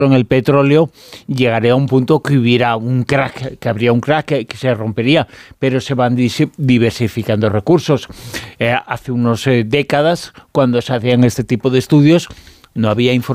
en el petróleo, llegaría a un punto que hubiera un crack, que habría un crack que se rompería, pero se van diversificando recursos. Hace unas décadas, cuando se hacían este tipo de estudios, no había información